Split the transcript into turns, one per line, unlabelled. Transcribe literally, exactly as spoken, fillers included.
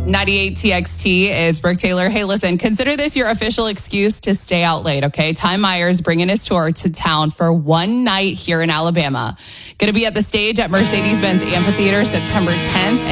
ninety-eight T X T is Brooke Taylor. Hey, listen, consider this your official excuse to stay out late, okay? Ty Myers bringing his tour to town for one night here in Alabama. Going to be at the stage at Mercedes-Benz Amphitheater September tenth.